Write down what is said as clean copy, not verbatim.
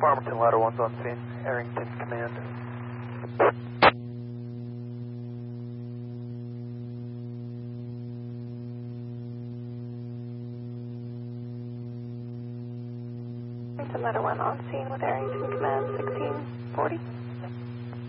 Farmington Ladder 1's on scene. Arrington Command. Arrington Ladder 1 on scene with Arrington Command 1640.